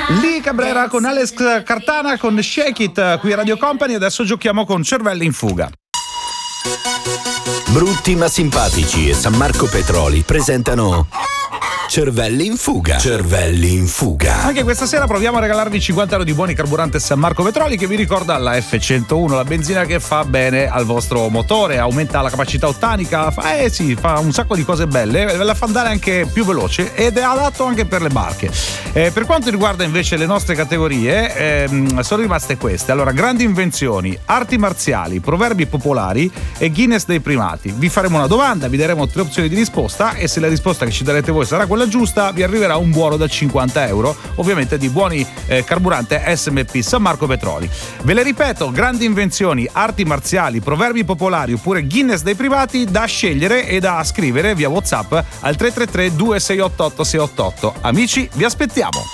Lee Cabrera con Alex Cartana con Shake It qui a Radio Company. Adesso giochiamo con Cervelli in fuga. Brutti ma simpatici e San Marco Petroli presentano Cervelli in fuga. Cervelli in fuga. Anche questa sera proviamo a regalarvi 50 euro di buoni carburante San Marco Petroli, che vi ricorda la F101, la benzina che fa bene al vostro motore, aumenta la capacità ottanica, fa un sacco di cose belle, ve la fa andare anche più veloce ed è adatto anche per le barche. Per quanto riguarda invece le nostre categorie, sono rimaste queste. Allora, grandi invenzioni, arti marziali, proverbi popolari e Guinness dei primati. Vi faremo una domanda, vi daremo 3 opzioni di risposta e se la risposta che ci darete voi sarà quella giusta, vi arriverà un buono da 50 euro, ovviamente di buoni carburante SMP San Marco Petroli. Ve le ripeto: grandi invenzioni, arti marziali, proverbi popolari oppure Guinness dei privati, da scegliere e da scrivere via WhatsApp al 333 2688 688. Amici, vi aspettiamo.